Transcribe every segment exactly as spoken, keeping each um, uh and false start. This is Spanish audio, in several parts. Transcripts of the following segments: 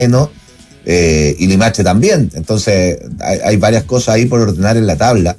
menos, eh, y Limache también. Entonces hay, hay varias cosas ahí por ordenar en la tabla.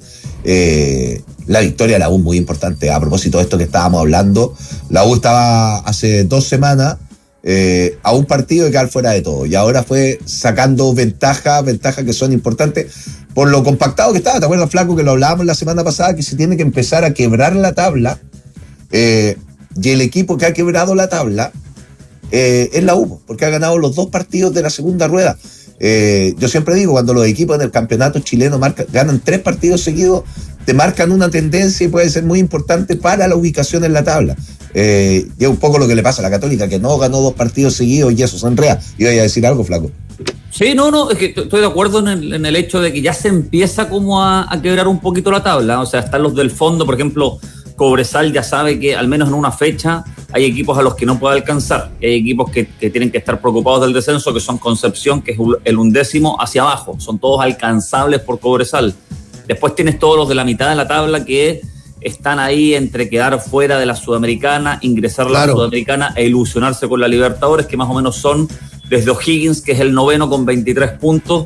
Eh, la victoria de la U muy importante. A propósito de esto que estábamos hablando, la U estaba hace dos semanas eh, a un partido de quedar fuera de todo, y ahora fue sacando ventajas, ventajas que son importantes por lo compactado que estaba. ¿Te acuerdas, Flaco, que lo hablábamos la semana pasada, que se tiene que empezar a quebrar la tabla? Eh, y el equipo que ha quebrado la tabla eh, es la U, porque ha ganado los dos partidos de la segunda rueda. Eh, yo siempre digo, cuando los equipos en el campeonato chileno marcan, ganan tres partidos seguidos, te marcan una tendencia y puede ser muy importante para la ubicación en la tabla. Eh, y es un poco lo que le pasa a la Católica, que no ganó dos partidos seguidos y eso se enreda. ¿Iba a decir algo, Flaco? Sí, no, no, es que estoy de acuerdo en el, en el hecho de que ya se empieza como a, a quebrar un poquito la tabla. O sea, están los del fondo, por ejemplo, Cobresal ya sabe que al menos en una fecha hay equipos a los que no puede alcanzar. Hay equipos que, que tienen que estar preocupados del descenso, que son Concepción, que es el undécimo, hacia abajo. Son todos alcanzables por Cobresal. Después tienes todos los de la mitad de la tabla que están ahí entre quedar fuera de la Sudamericana, ingresar a la claro. Sudamericana e ilusionarse con la Libertadores, que más o menos son desde O'Higgins, que es el noveno con veintitrés puntos,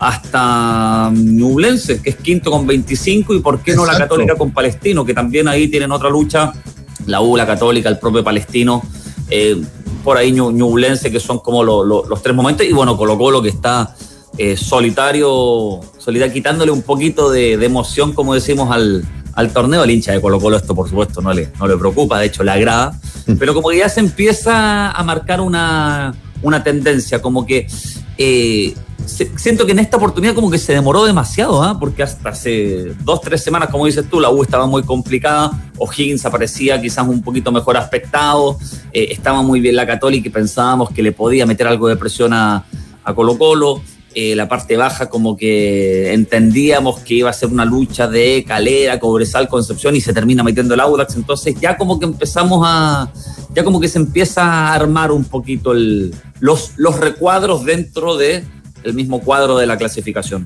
hasta Ñublense, que es quinto con veinticinco, y por qué no Exacto. la Católica con Palestino, que también ahí tienen otra lucha, la U, la Católica, el propio Palestino, eh, por ahí Ñublense, que son como lo, lo, los tres momentos, y bueno, Colo-Colo, que está eh, solitario, solitario, quitándole un poquito de, de emoción, como decimos, al, al torneo. El hincha de Colo-Colo esto, por supuesto, no le, no le preocupa, de hecho le agrada, mm. pero como que ya se empieza a marcar una, una tendencia, como que eh, se, siento que en esta oportunidad como que se demoró demasiado, ¿eh? Porque hasta hace dos, tres semanas, como dices tú, la U estaba muy complicada, O'Higgins aparecía quizás un poquito mejor aspectado, eh, estaba muy bien la Católica y pensábamos que le podía meter algo de presión a, a Colo-Colo. Eh, la parte baja como que entendíamos que iba a ser una lucha de Calera, Cobresal, Concepción, y se termina metiendo el Audax. Entonces ya como que empezamos a, ya como que se empieza a armar un poquito el, los, los recuadros dentro de el mismo cuadro de la clasificación.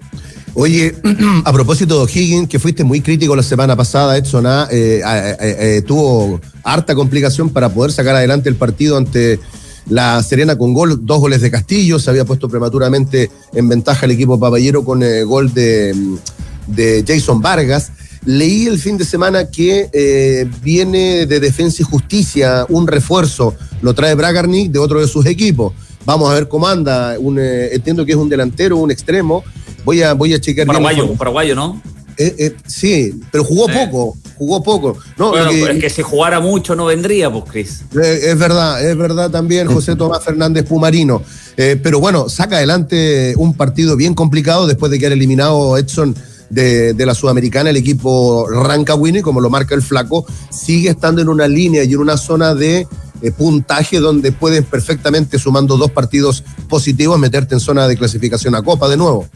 Oye, a propósito de O'Higgins, que fuiste muy crítico la semana pasada, Edson, ¿ah? eh, eh, eh, tuvo harta complicación para poder sacar adelante el partido ante la Serena con gol, dos goles de Castillo. Se había puesto prematuramente en ventaja el equipo papayero con el gol de, de Jason Vargas. Leí el fin de semana que eh, viene de Defensa y Justicia un refuerzo, lo trae Bragarnik de otro de sus equipos. Vamos a ver cómo anda. Un, eh, entiendo que es un delantero, un extremo. Voy a, voy a chequear bien. Paraguayo, un paraguayo, ¿no? Eh, eh, sí, pero jugó sí. poco, jugó poco. No, bueno, que, es que si jugara mucho no vendría, pues, Cris. Eh, es verdad, es verdad también José Tomás Fernández Pumarino. Eh, pero bueno, saca adelante un partido bien complicado después de que haya eliminado Edson de, de la Sudamericana. El equipo Rancagüino, y como lo marca el Flaco, sigue estando en una línea y en una zona de eh, puntaje donde puedes perfectamente, sumando dos partidos positivos, meterte en zona de clasificación a Copa de nuevo.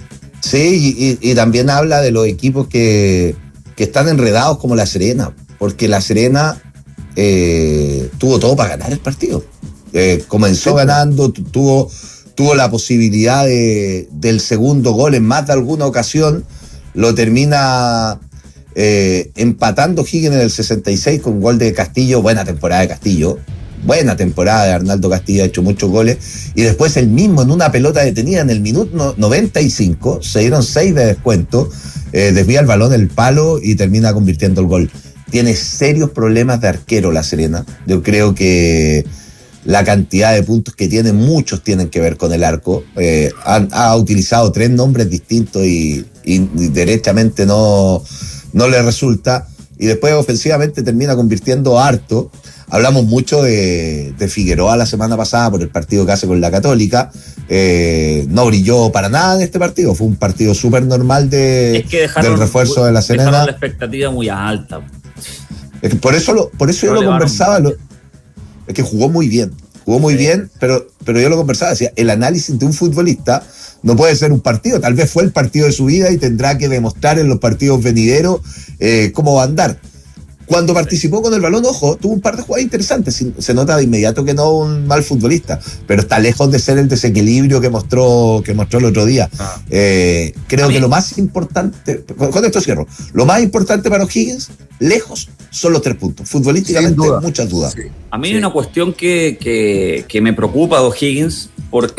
Sí, y, y también habla de los equipos que, que están enredados como la Serena, porque la Serena eh, tuvo todo para ganar el partido. Eh, comenzó sí, ganando, tuvo, tuvo la posibilidad de, del segundo gol en más de alguna ocasión, lo termina eh, empatando Higgins en el sesenta y seis con un gol de Castillo. Buena temporada de Castillo. Buena temporada de Arnaldo Castillo, ha hecho muchos goles, y después él mismo en una pelota detenida en el minuto noventa y cinco, se dieron seis de descuento, eh, desvía el balón el palo y termina convirtiendo el gol. Tiene serios problemas de arquero la Serena. Yo creo que la cantidad de puntos que tiene, muchos tienen que ver con el arco. Eh, ha, ha utilizado tres nombres distintos y, y, y derechamente no, no le resulta, y después ofensivamente termina convirtiendo harto. Hablamos mucho de, de Figueroa la semana pasada por el partido que hace con la Católica. Eh, no brilló para nada en este partido. Fue un partido súper normal de, es que dejaron, del refuerzo de la Serena. Dejaron la expectativa muy alta. Es que por eso, lo, por eso yo lo conversaba. Lo, es que jugó muy bien. Jugó muy sí. bien, pero, pero yo lo conversaba. Decía, el análisis de un futbolista no puede ser un partido. Tal vez fue el partido de su vida y tendrá que demostrar en los partidos venideros eh, cómo va a andar. Cuando participó con el balón, ojo, tuvo un par de jugadas interesantes. Se nota de inmediato que no un mal futbolista, pero está lejos de ser el desequilibrio que mostró, que mostró el otro día. Ah. Eh, creo que lo más importante, con, con esto cierro, lo más importante para O'Higgins, lejos, son los tres puntos. Futbolísticamente, duda. muchas dudas. Sí. A mí sí. hay una cuestión que, que, que me preocupa de O'Higgins, porque